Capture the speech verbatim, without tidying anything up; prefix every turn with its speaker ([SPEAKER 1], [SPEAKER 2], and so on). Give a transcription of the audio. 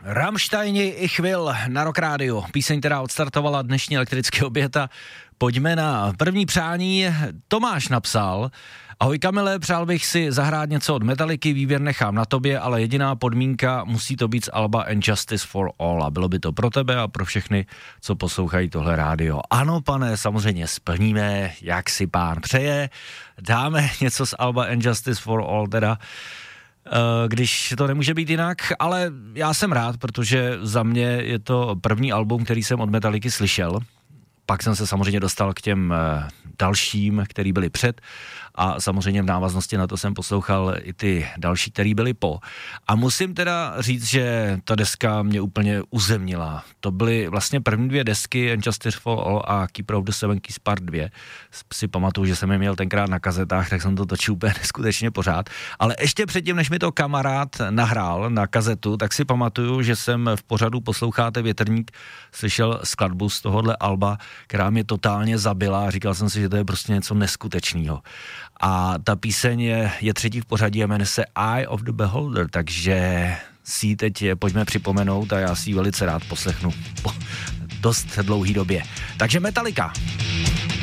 [SPEAKER 1] Rammsteini Ich Will na Rock Rádiu. Píseň, která odstartovala dnešní elektrický oběd a pojďme na první přání. Tomáš napsal: Ahoj Kamile, přál bych si zahrát něco od Metalliky, výběr nechám na tobě, ale jediná podmínka, musí to být z alba And Justice for All a bylo by to pro tebe a pro všechny, co poslouchají tohle rádio. Ano, pane, samozřejmě splníme, jak si pán přeje, dáme něco z alba And Justice for All, teda když to nemůže být jinak, ale já jsem rád, protože za mě je to první album, který jsem od Metalliky slyšel. Pak jsem se samozřejmě dostal k těm dalším, který byli před, a samozřejmě v návaznosti na to jsem poslouchal i ty další, který byly po. A musím teda říct, že ta deska mě úplně uzemnila. To byly vlastně první dvě desky, And Justice for All a Keeper of the Seven Keys Part dva. Si pamatuju, že jsem je měl tenkrát na kazetách, tak jsem to točil úplně neskutečně pořád. Ale ještě předtím, než mi to kamarád nahrál na kazetu, tak si pamatuju, že jsem v pořadu Posloucháte větrník slyšel skladbu z tohohle alba, která mě totálně zabila a říkal jsem si, že to je prostě něco neskutečného. A ta píseň je, je třetí v pořadí a jmenuje se Eye of the Beholder, takže si ji teď pojďme připomenout a já si ji velice rád poslechnu po dost dlouhý době. Takže Metallica.